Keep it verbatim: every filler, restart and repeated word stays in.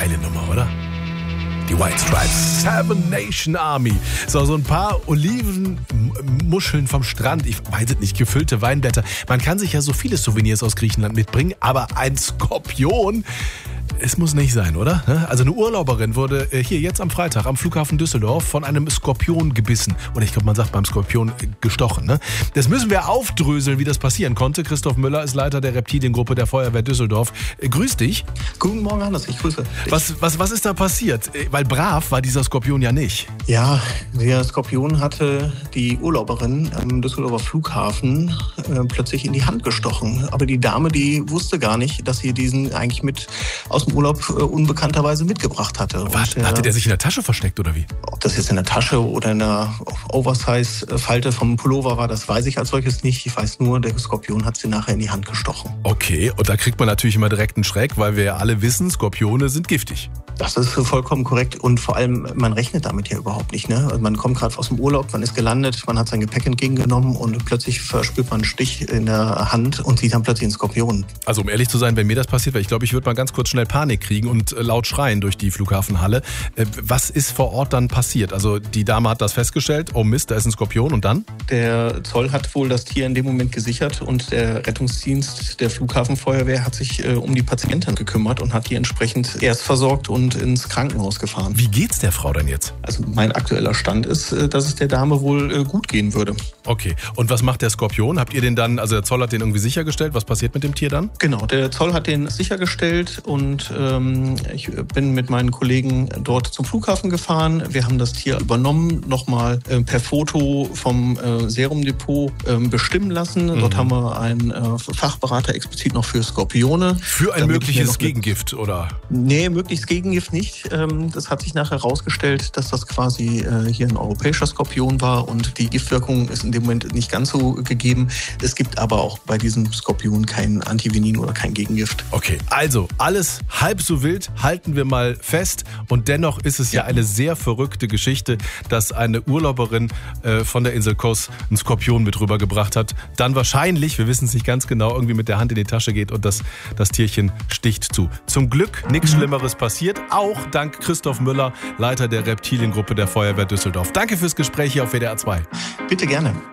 geile Nummer, oder? Die White Stripes, Seven Nation Army. So, so ein paar Olivenmuscheln vom Strand, ich weiß es nicht, gefüllte Weinblätter. Man kann sich ja so viele Souvenirs aus Griechenland mitbringen, aber ein Skorpion, es muss nicht sein, oder? Also eine Urlauberin wurde hier jetzt am Freitag am Flughafen Düsseldorf von einem Skorpion gebissen. Oder ich glaube, man sagt beim Skorpion gestochen. Ne? Das müssen wir aufdröseln, wie das passieren konnte. Christoph Müller ist Leiter der Reptiliengruppe der Feuerwehr Düsseldorf. Grüß dich. Guten Morgen, Hannes. Ich grüße dich. Was, was, was ist da passiert? Weil brav war dieser Skorpion ja nicht. Ja, der Skorpion hatte die Urlauberin am Düsseldorfer Flughafen äh, plötzlich in die Hand gestochen. Aber die Dame, die wusste gar nicht, dass sie diesen eigentlich mit aus dem Urlaub äh, unbekannterweise mitgebracht hatte. Was? Und, äh, hatte der sich in der Tasche versteckt oder wie? Ob das jetzt in der Tasche oder in der Oversize-Falte vom Pullover war, das weiß ich als solches nicht. Ich weiß nur, der Skorpion hat sie nachher in die Hand gestochen. Okay, und da kriegt man natürlich immer direkt einen Schreck, weil wir ja alle wissen, Skorpione sind giftig. Das ist vollkommen korrekt und vor allem, man rechnet damit ja überhaupt nicht. Ne? Also man kommt gerade aus dem Urlaub, man ist gelandet, man hat sein Gepäck entgegengenommen und plötzlich verspürt man einen Stich in der Hand und sieht dann plötzlich einen Skorpion. Also um ehrlich zu sein, wenn mir das passiert wäre, ich glaube, ich würde mal ganz kurz schnell Panik kriegen und laut schreien durch die Flughafenhalle. Was ist vor Ort dann passiert? Also die Dame hat das festgestellt, oh Mist, da ist ein Skorpion und dann? Der Zoll hat wohl das Tier in dem Moment gesichert und der Rettungsdienst der Flughafenfeuerwehr hat sich äh, um die Patientin gekümmert und hat die entsprechend erst versorgt und ins Krankenhaus gefahren. Wie geht's der Frau denn jetzt? Also mein aktueller Stand ist, dass es der Dame wohl gut gehen würde. Okay, und was macht der Skorpion? Habt ihr den dann, also der Zoll hat den irgendwie sichergestellt? Was passiert mit dem Tier dann? Genau, der Zoll hat den sichergestellt und ähm, ich bin mit meinen Kollegen dort zum Flughafen gefahren. Wir haben das Tier übernommen, nochmal äh, per Foto vom äh, Serumdepot äh, bestimmen lassen. Mhm. Dort haben wir einen äh, Fachberater explizit noch für Skorpione. Für ein mögliches Gegengift, oder? Nee, mögliches Gegengift nicht. Das hat sich nachher herausgestellt, dass das quasi hier ein europäischer Skorpion war und die Giftwirkung ist in dem Moment nicht ganz so gegeben. Es gibt aber auch bei diesem Skorpion kein Antivenin oder kein Gegengift. Okay, also alles halb so wild, halten wir mal fest. Und dennoch ist es ja, ja eine sehr verrückte Geschichte, dass eine Urlauberin äh, von der Insel Kos einen Skorpion mit rübergebracht hat. Dann wahrscheinlich, wir wissen es nicht ganz genau, irgendwie mit der Hand in die Tasche geht und das, das Tierchen sticht zu. Zum Glück nichts Schlimmeres passiert. Auch dank Christoph Müller, Leiter der Reptiliengruppe der Feuerwehr Düsseldorf. Danke fürs Gespräch hier auf W D R zwei. Bitte gerne.